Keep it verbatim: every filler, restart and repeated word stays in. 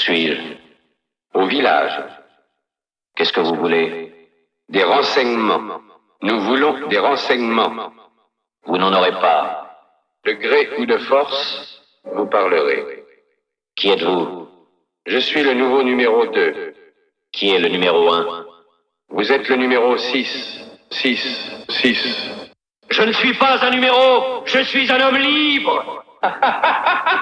suis-je? Au village. Qu'est-ce que vous voulez? Des renseignements. Nous voulons des renseignements. Vous n'en aurez pas. De gré ou de force, vous parlerez. Qui êtes-vous? Je suis le nouveau numéro deux. Qui est le numéro un? Vous êtes le numéro six. six. six. Je ne suis pas un numéro, je suis un homme libre.